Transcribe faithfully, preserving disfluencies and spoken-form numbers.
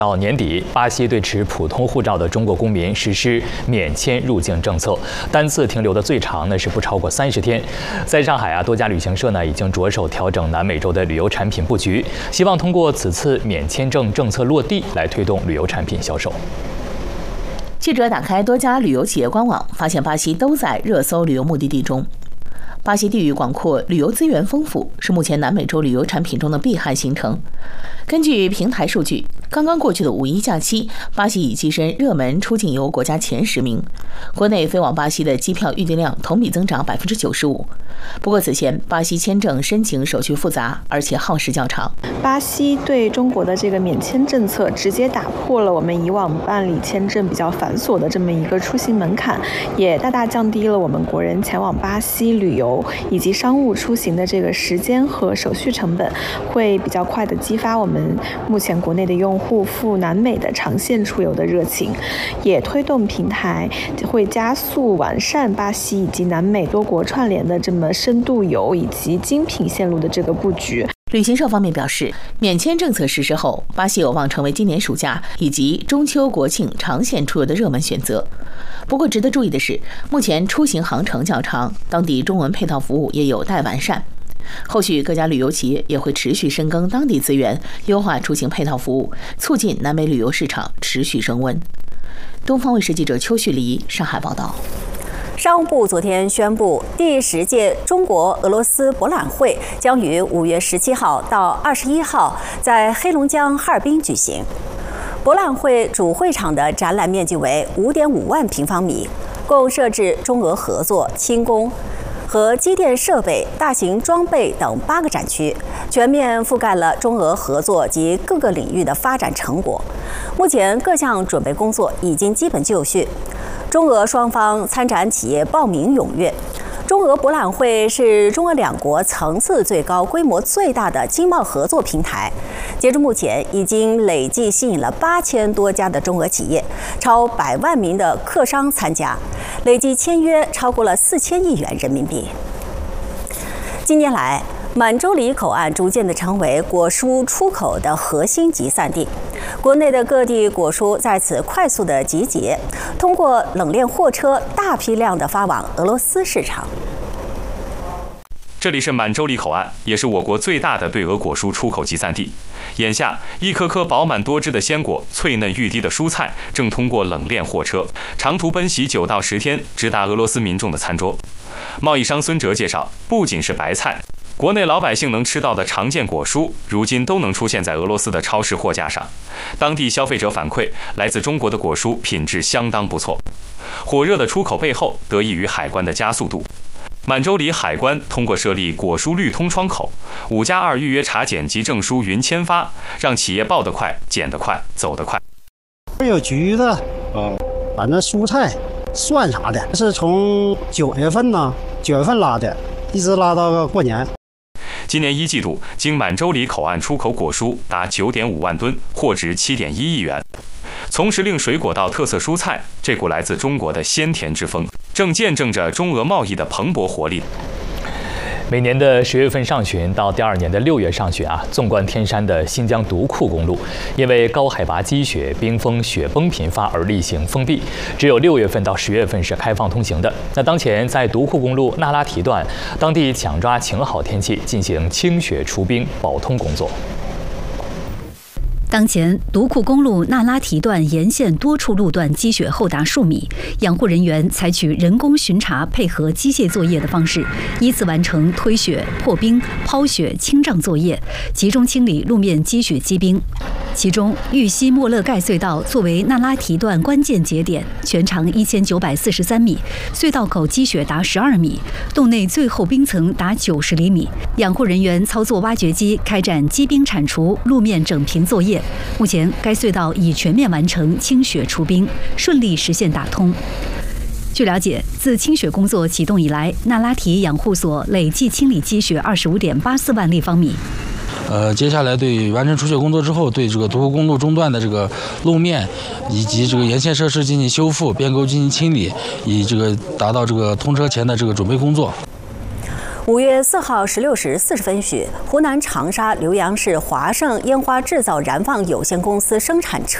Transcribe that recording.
到年底，巴西对持普通护照的中国公民实施免签入境政策，单次停留的最长呢是不超过三十天。在上海啊，多家旅行社呢已经着手调整南美洲的旅游产品布局，希望通过此次免签证政策落地来推动旅游产品销售。 记者打开多家旅游企业官网，发现巴西都在热搜旅游目的地中。巴西地域广阔，旅游资源丰富，是目前南美洲旅游产品中的必悍行程。根据平台数据，刚刚过去的五一假期，巴西已跻身热门出境游国家前十名。国内飞往巴西的机票预订量同比增长百分之九十五。不过此前，巴西签证申请手续复杂，而且耗时较长。 巴西对中国的这个免签政策，直接打破了我们以往办理签证比较繁琐的这么一个出行门槛，也大大降低了我们国人前往巴西旅游以及商务出行的这个时间和手续成本，会比较快的激发我们目前国内的用户赴南美的长线出游的热情，也推动平台会加速完善巴西以及南美多国串联的这么深度游以及精品线路的这个布局。 旅行社方面表示，免签政策实施后，巴西有望成为今年暑假以及中秋国庆长线出游的热门选择。不过值得注意的是，目前出行航程较长，当地中文配套服务也有待完善。后续各家旅游企业也会持续深耕当地资源，优化出行配套服务，促进南美旅游市场持续升温。东方卫视记者邱旭黎上海报道。 商务部昨天宣布，第十届中国俄罗斯博览会将于五月十七号到二十一号在黑龙江哈尔滨举行。博览会主会场的展览面积为五点五万平方米，共设置中俄合作、轻工和机电设备、大型装备等八个展区，全面覆盖了中俄合作及各个领域的发展成果。目前各项准备工作已经基本就绪。中俄双方参展企业报名踊跃。中俄博览会是中俄两国层次最高、规模最大的经贸合作平台。截至目前，已经累计吸引了八千多家的中俄企业，超百万名的客商参加，累计签约超过了四千亿元人民币。近年来，满洲里口岸逐渐地成为果蔬出口的核心集散地，国内的各地果蔬在此快速的集结，通过冷链货车大批量的发往俄罗斯市场。 这里是满洲里口岸，也是我国最大的对俄果蔬出口集散地。眼下，一颗颗饱满多汁的鲜果、脆嫩欲滴的蔬菜，正通过冷链货车长途奔袭九到十天，直达俄罗斯民众的餐桌。贸易商孙哲介绍，不仅是白菜，国内老百姓能吃到的常见果蔬，如今都能出现在俄罗斯的超市货架上。当地消费者反馈，来自中国的果蔬品质相当不错。火热的出口背后，得益于海关的加速度。满洲里海关通过设立果蔬绿通窗口，五加二预约查检及证书云签发，让企业报得快、检得快、走得快。 有橘子，呃，反正蔬菜、蒜啥的，是从九月份呢，九月份拉的，一直拉到过年。 今年一季度，经满洲里口岸出口果蔬达九点五万吨，货值七点一亿元。从时令水果到特色蔬菜，这股来自中国的鲜甜之风，正见证着中俄贸易的蓬勃活力。 每年的十月份上旬到第二年的六月上旬啊，纵贯天山的新疆独库公路，因为高海拔积雪、冰封、雪崩频发而例行封闭，只有六月份到十月份是开放通行的。那当前在独库公路那拉提段，当地抢抓晴好天气进行清雪除冰保通工作。 当前，独库公路那拉提段沿线多处路段积雪厚达数米，养护人员采取人工巡查配合机械作业的方式，依次完成推雪、破冰、抛雪、清障作业，集中清理路面积雪积冰。其中，玉溪莫勒盖隧道作为那拉提段关键节点，全长一千九百四十三米，隧道口积雪达十二米，洞内最厚冰层达九十厘米。养护人员操作挖掘机开展积冰铲除、路面整平作业。目前，该隧道已全面完成清雪除冰，顺利实现打通。据了解，自清雪工作启动以来，那拉提养护所累计清理积雪二十五点八四万立方米。 呃，接下来对完成除雪工作之后，对这个独库公路中段的这个路面以及这个沿线设施进行修复、变沟进行清理，以这个达到这个通车前的这个准备工作。 五月四号十六时四十分许，湖南长沙浏阳市华盛烟花制造燃放有限公司生产车